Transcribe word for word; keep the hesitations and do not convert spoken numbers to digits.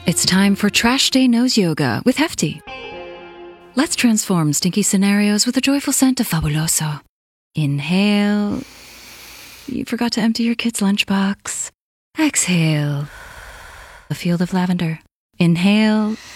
It's time for Trash Day Nose Yoga with Hefty. Let's transform stinky scenarios with a joyful scent of Fabuloso. Inhale. You forgot to empty your kid's lunchbox. Exhale. A field of lavender. Inhale.